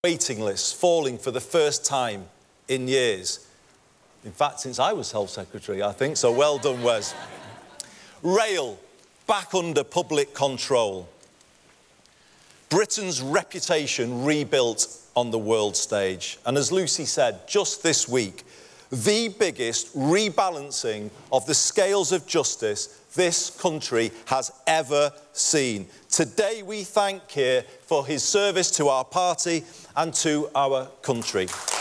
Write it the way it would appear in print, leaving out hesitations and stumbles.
waiting lists falling for the first time in years. In fact, since I was Health Secretary, I think, so well done, Wes. Rail, back under public control. Britain's reputation rebuilt on the world stage. And as Lucy said, just this week, the biggest rebalancing of the scales of justice this country has ever seen. Today we thank Keir for his service to our party and to our country.